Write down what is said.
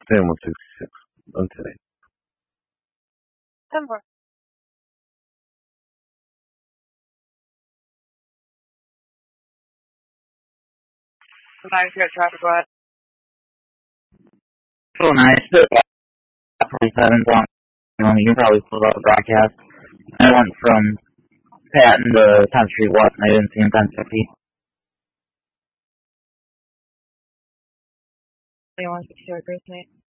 Sam 166. Okay. 10-4. Sometimes you got traffic what? So nice. 47's on. You can probably pull out the broadcast. I went from Patton to 10th Street West and I didn't see him 1050. 2162 agrees, mate.